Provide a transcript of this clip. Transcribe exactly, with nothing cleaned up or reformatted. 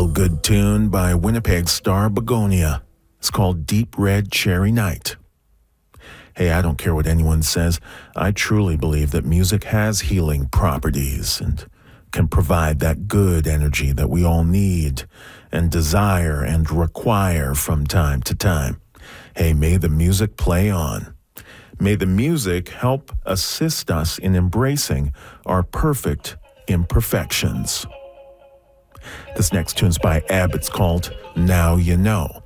feel-good tune by Winnipeg star Begonia. It's called Deep Red Cherry Night. Hey, I don't care what anyone says. I truly believe that music has healing properties and can provide that good energy that we all need and desire and require from time to time. Hey, may the music play on. May the music help assist us in embracing our perfect imperfections. This next tune's by Ebb. It's called Now You Know.